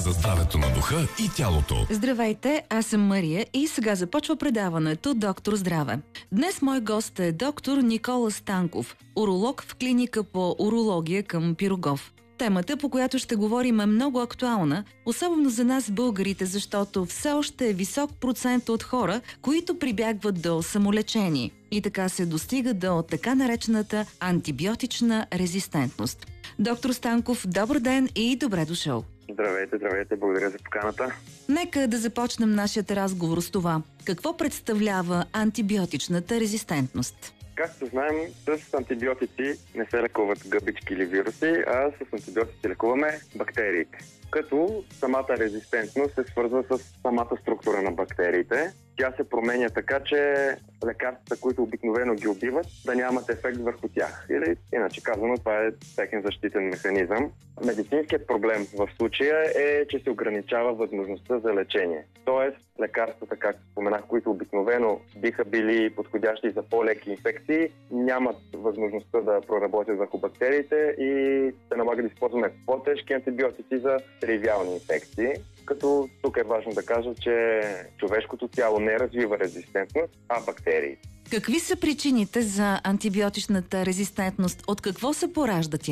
за здравето на духа и тялото. Здравейте, аз съм Мария и сега започва предаването Доктор Здраве. Днес мой гост е доктор Никола Станков, уролог в клиника по урология към Пирогов. Темата, по която ще говорим, е много актуална, особено за нас българите, защото все още е висок процент от хора, които прибягват до самолечение. И така се достига до така наречената антибиотична резистентност. Доктор Станков, добър ден и добре дошъл. Здравейте, благодаря за поканата. Нека да започнем нашият разговор с това. Какво представлява антибиотичната резистентност? Както знаем, с антибиотици не се лекуват гъбички или вируси, а с антибиотици лекуваме бактериите. Като самата резистентност се свързва с самата структура на бактериите. Тя се променя така, че лекарствата, които обикновено ги убиват, да нямат ефект върху тях. Или, иначе казано, това е техен защитен механизъм. Медицинският проблем в случая е, че се ограничава възможността за лечение. Тоест, лекарствата, както споменах, които обикновено биха били подходящи за по-леки инфекции, нямат възможността да проработят върху бактериите и се налага да използваме по-тежки антибиотици за тривиални инфекции. Като тук е важно да кажа, че човешкото тяло не развива резистентност, а бактерии. Какви са причините за антибиотичната резистентност? От какво се поражда тя?